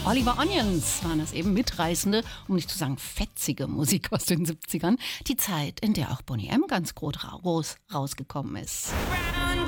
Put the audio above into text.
Oliver Onions waren das eben, mitreißende, um nicht zu sagen fetzige Musik aus den 70ern. Die Zeit, in der auch Boney M. ganz groß rausgekommen ist.